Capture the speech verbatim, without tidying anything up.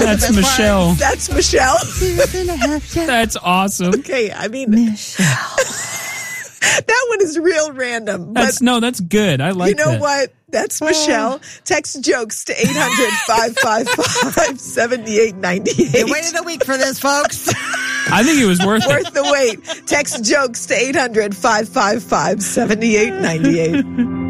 That's the best Michelle. part. That's Michelle. That's awesome. Okay, I mean, Michelle. that one is real random. But That's no, that's good. I like you know that. what? That's Michelle. Text jokes to eight hundred, five five five, seven eight nine eight. You waited a week for this, folks. I think it was worth it. Worth the wait. Text jokes to eight hundred, five five five, seven eight nine eight.